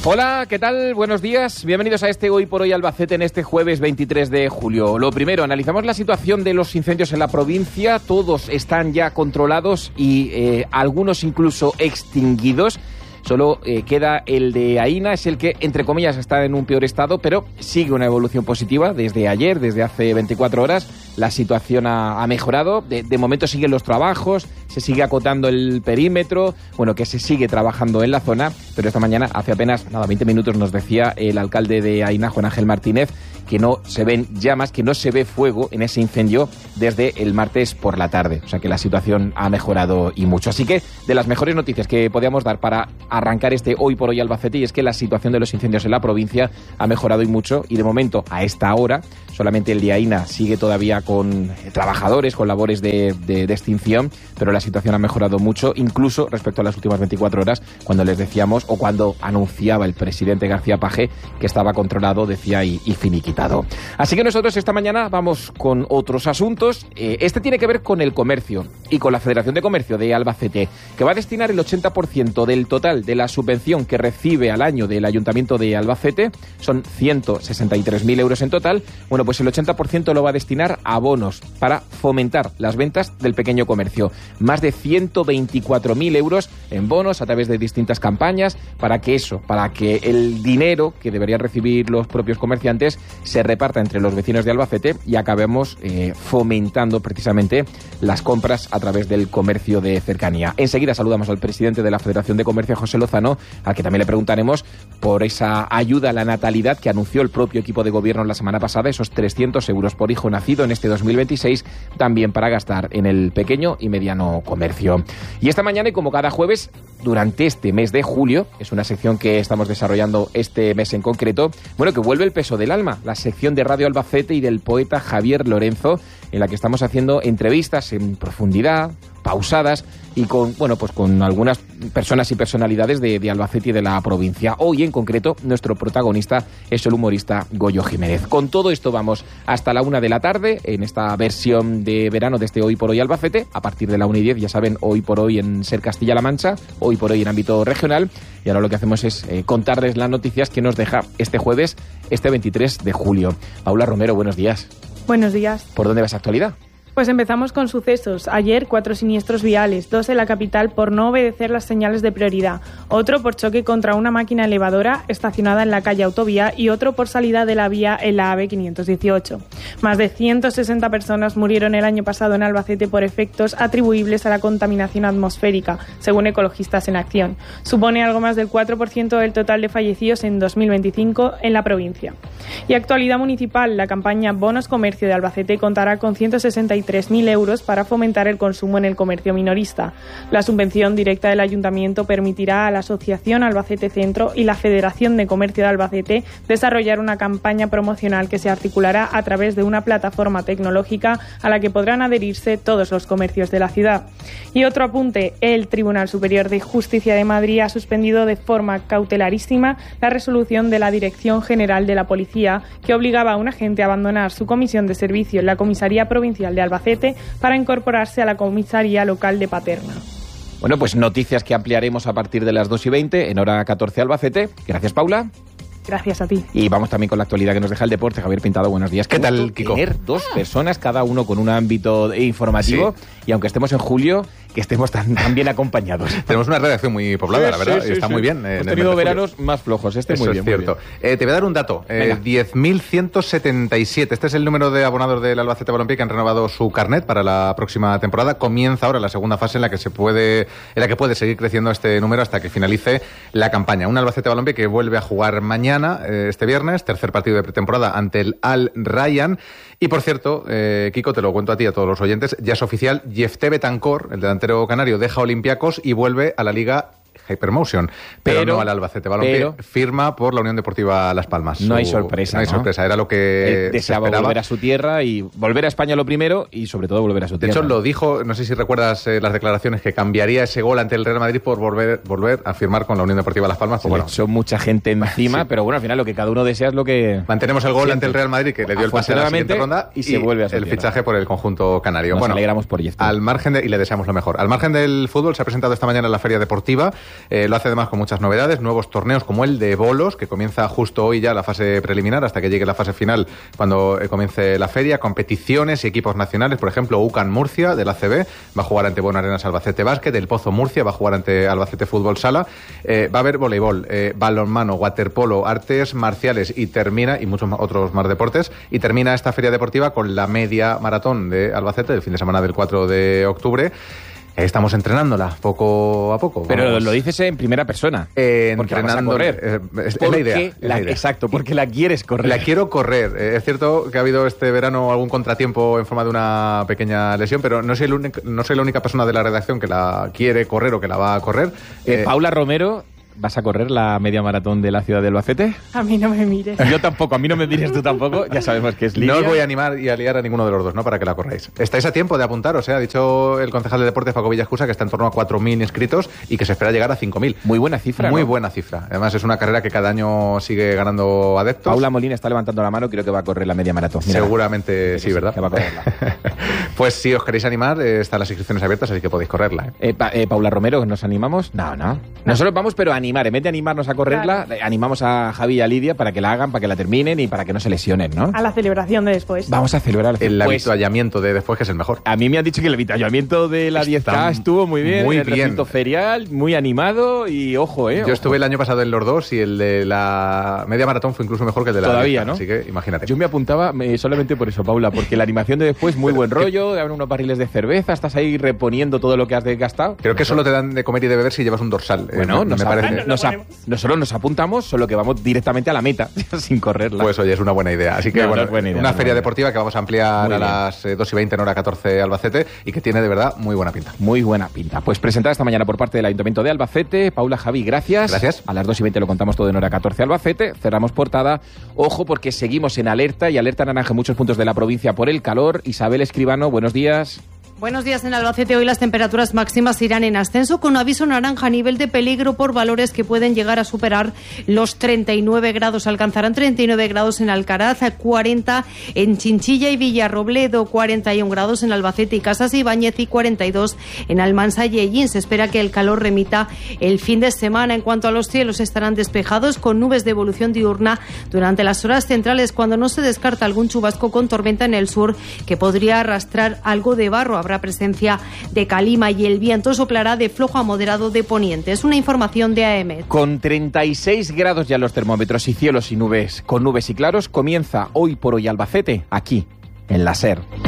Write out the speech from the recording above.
Hola, ¿qué tal? Buenos días. Bienvenidos a este Hoy por Hoy Albacete en este jueves 23 de julio. Lo primero, analizamos la situación de los incendios en la provincia. Todos están ya controlados y algunos incluso extinguidos. Solo queda el de Aína, es el que, entre comillas, está en un peor estado, pero sigue una evolución positiva desde ayer, desde hace 24 horas. La situación ha mejorado. De momento siguen los trabajos, se sigue acotando el perímetro, bueno, que se sigue trabajando en la zona, pero esta mañana, hace apenas 20 minutos, nos decía el alcalde de Aína, Juan Ángel Martínez, que no se ven llamas, que no se ve fuego en ese incendio desde el martes por la tarde. O sea que la situación ha mejorado y mucho. Así que de las mejores noticias que podíamos dar para arrancar este Hoy por Hoy Albacete, y es que la situación de los incendios en la provincia ha mejorado y mucho, y de momento, a esta hora, solamente el de Aína sigue todavía con trabajadores, con labores de extinción, pero la situación ha mejorado mucho, incluso respecto a las últimas 24 horas, cuando les decíamos, o cuando anunciaba el presidente García Page que estaba controlado, decía, y finiquitado. Así que nosotros esta mañana vamos con otros asuntos. Este tiene que ver con el comercio y con la Federación de Comercio de Albacete, que va a destinar el 80% del total de la subvención que recibe al año del Ayuntamiento de Albacete. Son 163.000 euros en total. Bueno, pues el 80% lo va a destinar a bonos para fomentar las ventas del pequeño comercio. Más de 124.000 euros en bonos a través de distintas campañas para que el dinero que deberían recibir los propios comerciantes se reparta entre los vecinos de Albacete y acabemos fomentando precisamente las compras a través del comercio de cercanía. Enseguida saludamos al presidente de la Federación de Comercio, José Lozano, al que también le preguntaremos por esa ayuda a la natalidad que anunció el propio equipo de gobierno la semana pasada, esos 300 euros por hijo nacido en este 2026, también para gastar en el pequeño y mediano comercio. Y esta mañana, y como cada jueves, durante este mes de julio, es una sección que estamos desarrollando este mes en concreto, bueno, que vuelve el peso del alma, la sección de Radio Albacete y del poeta Javier Lorenzo, en la que estamos haciendo entrevistas en profundidad, pausadas, y con algunas personas y personalidades de Albacete y de la provincia. Hoy, en concreto, nuestro protagonista es el humorista Goyo Jiménez. Con todo esto vamos hasta la 1 de la tarde, en esta versión de verano de este Hoy por Hoy Albacete, a partir de la 1:10, ya saben, Hoy por Hoy en Ser Castilla-La Mancha, Hoy por Hoy en ámbito regional, y ahora lo que hacemos es contarles las noticias que nos deja este jueves, este 23 de julio. Paula Romero, buenos días. Buenos días. ¿Por dónde vas actualidad? Pues empezamos con sucesos. Ayer 4 siniestros viales, 2 en la capital por no obedecer las señales de prioridad, otro por choque contra una máquina elevadora estacionada en la calle Autovía y otro por salida de la vía en la AVE 518. Más de 160 personas murieron el año pasado en Albacete por efectos atribuibles a la contaminación atmosférica, según Ecologistas en Acción. Supone algo más del 4% del total de fallecidos en 2025 en la provincia. Y actualidad municipal, la campaña Bonos Comercio de Albacete contará con 163.000 euros para fomentar el consumo en el comercio minorista. La subvención directa del Ayuntamiento permitirá a la Asociación Albacete Centro y la Federación de Comercio de Albacete desarrollar una campaña promocional que se articulará a través de una plataforma tecnológica a la que podrán adherirse todos los comercios de la ciudad. Y otro apunte, el Tribunal Superior de Justicia de Madrid ha suspendido de forma cautelarísima la resolución de la Dirección General de la Policía que obligaba a un agente a abandonar su comisión de servicio en la Comisaría Provincial de Albacete para incorporarse a la Comisaría Local de Paterna. Bueno, pues noticias que ampliaremos a partir de las 2:20 en hora 14 Albacete. Gracias, Paula. Gracias a ti. Y vamos también con la actualidad que nos deja el deporte. Javier Pintado, buenos días. ¿Qué tal, Kiko? Tener dos personas, cada uno con un ámbito informativo, sí. Y aunque estemos en julio, que estemos tan bien acompaños. Tenemos una redacción muy poblada, la verdad, y está muy bien. Hemos tenido veranos más flojos, muy bien. Eso es cierto. Te voy a dar un dato, 10.177. Este es el número de abonados del Albacete Balompié que han renovado su carnet para la próxima temporada. Comienza ahora la segunda fase en la que puede seguir creciendo este número hasta que finalice la campaña. Un Albacete Balompié que vuelve a jugar mañana, este viernes, tercer partido de pretemporada ante el Al Rayyan. Y por cierto, Kiko, te lo cuento a ti y a todos los oyentes, ya es oficial, Yefté Betancor, el delantero canario, deja Olympiacos y vuelve a la Liga Hypermotion, pero no al Albacete Balompié, firma por la Unión Deportiva Las Palmas. No hay sorpresa. No hay sorpresa, era lo que deseaba volver a su tierra y volver a España lo primero y sobre todo volver a su tierra. De hecho, lo dijo, no sé si recuerdas las declaraciones, que cambiaría ese gol ante el Real Madrid por volver a firmar con la Unión Deportiva Las Palmas. Pues bueno, son mucha gente encima, sí. Pero bueno, al final lo que cada uno desea es lo que... Mantenemos el gol ante el Real Madrid, que le dio el pase a la siguiente ronda, y se vuelve a su el tierra. Fichaje por el conjunto canario. Nos alegramos por Yefté. Y le deseamos lo mejor. Al margen del fútbol, se ha presentado esta mañana en la Feria Deportiva Lo hace además con muchas novedades, nuevos torneos como el de bolos, que comienza justo hoy ya la fase preliminar, hasta que llegue la fase final cuando comience la feria, competiciones y equipos nacionales, por ejemplo, UCAN Murcia del ACB va a jugar ante Bonarenas Albacete Básquet, el Pozo Murcia va a jugar ante Albacete Fútbol Sala, va a haber voleibol, balonmano, waterpolo, artes marciales y muchos otros más deportes, y termina esta feria deportiva con la media maratón de Albacete el fin de semana del 4 de octubre. Estamos entrenándola poco a poco. Pero vamos. Lo dices en primera persona. Entrenando. Correr. Es la idea. Exacto, porque la quieres correr. La quiero correr. Es cierto que ha habido este verano algún contratiempo en forma de una pequeña lesión, pero no soy la única persona de la redacción que la quiere correr o que la va a correr. Paula Romero, ¿vas a correr la media maratón de la ciudad de Albacete? A mí no me mires. Yo tampoco, a mí no me mires tú tampoco. Ya sabemos que es Lidia. No os voy a animar y a liar a ninguno de los dos, ¿no? Para que la corráis. Estáis a tiempo de apuntaros, ¿eh? Ha dicho el concejal de deportes, Paco Villascusa, que está en torno a 4.000 inscritos y que se espera llegar a 5.000. Muy buena cifra, Muy ¿no? buena cifra. Además, es una carrera que cada año sigue ganando adeptos. Paula Molina está levantando la mano, creo que va a correr la media maratón. Mira, seguramente sí, ¿verdad? Que va a correrla. Pues si os queréis animar, están las inscripciones abiertas, así que podéis correrla. Paula Romero, ¿nos animamos? No. Nosotros vamos, pero a animar. En vez de animarnos a correrla, claro, animamos a Javi y a Lidia para que la hagan, para que la terminen y para que no se lesionen, ¿no? A la celebración de después. Vamos a celebrar el avituallamiento de después, que es el mejor. A mí me han dicho que el avituallamiento de la 10K estuvo muy bien. Muy el bien. recinto ferial, muy animado y ojo, Yo estuve el año pasado en los dos y el de la media maratón fue incluso mejor que el de la todavía, 10K, ¿no? Así que imagínate. Yo me apuntaba solamente por eso, Paula, porque la animación de después, muy buen rollo, abren unos barriles de cerveza, estás ahí reponiendo todo lo que has desgastado. Creo que solo te dan de comer y de beber si llevas un dorsal. Bueno, me parece. Nosotros nos apuntamos, solo que vamos directamente a la meta, sin correrla. Pues oye, es una buena idea. Así que no es buena idea, una feria deportiva que vamos a ampliar a las 2:20 en hora 14 Albacete y que tiene de verdad muy buena pinta. Muy buena pinta. Pues presentada esta mañana por parte del Ayuntamiento de Albacete. Paula, Javi, gracias. Gracias. A las 2:20 lo contamos todo en hora 14 Albacete. Cerramos portada. Ojo, porque seguimos en alerta y alerta naranja en muchos puntos de la provincia por el calor. Isabel Escribano, buenos días. Buenos días. En Albacete hoy las temperaturas máximas irán en ascenso con aviso naranja a nivel de peligro por valores que pueden llegar a superar los 39 grados. Alcanzarán 39 grados en Alcaraz, 40 en Chinchilla y Villarrobledo, 41 grados en Albacete y Casas Ibáñez y 42 en Almansa y Ellín. Se espera que el calor remita el fin de semana. En cuanto a los cielos, estarán despejados con nubes de evolución diurna durante las horas centrales, cuando no se descarta algún chubasco con tormenta en el sur que podría arrastrar algo de barro. Habrá presencia de calima y el viento soplará de flojo a moderado de poniente. Es una información de AEMET. Con 36 grados ya los termómetros y cielos y nubes, con nubes y claros, comienza hoy por hoy Albacete, aquí, en la SER.